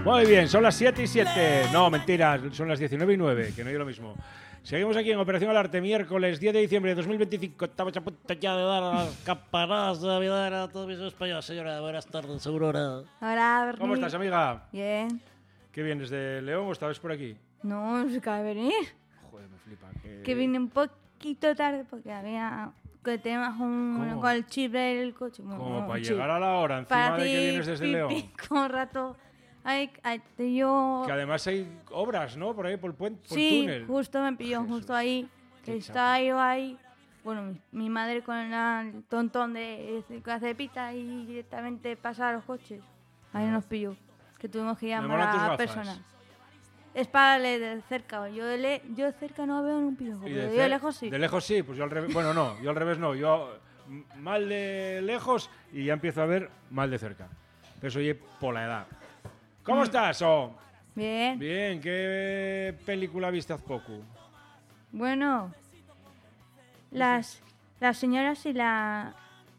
Muy bien, son las 7 y 7. No, mentiras, son las 19 y 9, que no es lo mismo. Seguimos aquí en Operación Alarte, miércoles 10 de diciembre de 2025. Estamos a punto ya de dar las campanadas de Navidad a todos mis españoles. Señora, buenas tardes, Aurora. Hola, Bernie. ¿Cómo estás, amiga? Bien. ¿Qué vienes de León o estabas por aquí? No se acaba de venir. Joder, me flipa. Que vine un poquito tarde porque había... Que tenemos ¿Cómo? con el chip del coche. Como para llegar a la hora, encima de que vienes desde León. Con un rato... yo... Que además hay obras, ¿no? Por ahí, por el puente, por sí, el túnel. justo me pilló, Jesús. justo ahí. Que Qué estaba yo ahí. Bueno, mi madre con el tontón de que hace pita y directamente pasa a los coches. Ahí nos pilló. Que tuvimos que llamar molan tus a gafas. personas. Es para de cerca. Yo de cerca no veo ni un pijo, ¿Y pero yo de lejos sí. De lejos sí, pues yo al revés. Bueno, no, yo al revés no. Yo mal de lejos y ya empiezo a ver mal de cerca. Pero eso oye por la edad. ¿Cómo estás, Bien. Bien, ¿qué película viste hace poco? Bueno, las señoras y las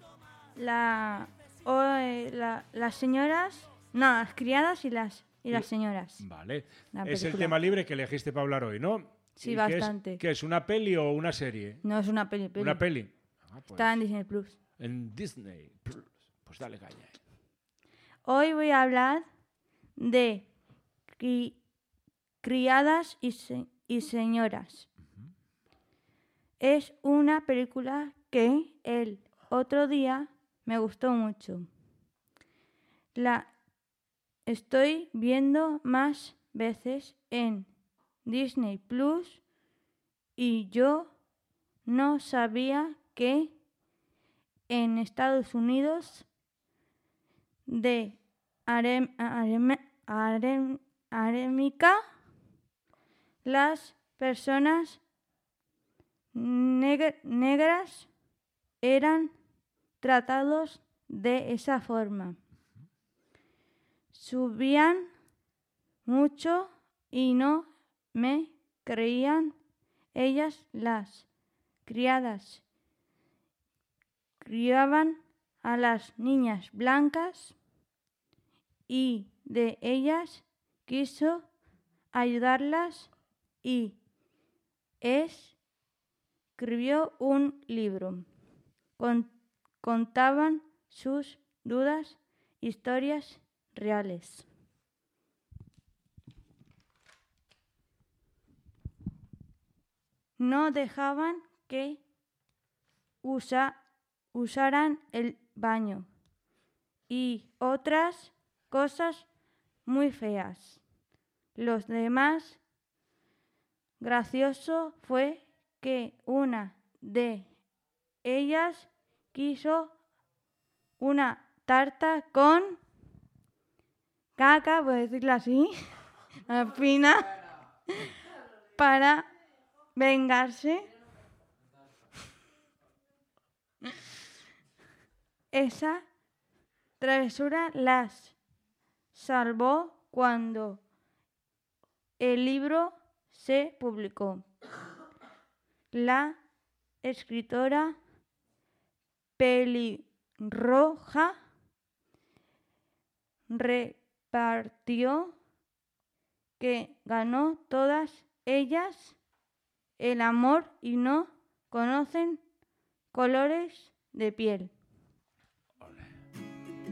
señoras, no, las criadas y las señoras. Vale. La Es el película. tema libre que elegiste para hablar hoy, ¿no? Sí, ¿Y bastante. ¿Qué es, una peli o una serie? No es una peli. Una peli. Ah, pues, Está en Disney Plus. en Disney Plus. Pues dale caña. Hoy voy a hablar de criadas y señoras. Es una película que el otro día me gustó mucho. La estoy viendo más veces en Disney Plus y yo no sabía que en Estados Unidos de Arémica las personas negras eran tratados de esa forma. Subían mucho y no me creían. Ellas, las criadas, criaban a las niñas blancas y de ellas quiso ayudarlas y escribió un libro. Contaban sus dudas, historias reales. No dejaban que usaran el baño y otras cosas muy feas. Los demás gracioso fue que una de ellas quiso una tarta con caca, voy a decirlo así, fina, para vengarse. Esa travesura las salvó cuando el libro se publicó. La escritora pelirroja repartió que ganó todas ellas el amor y no conocen colores de piel.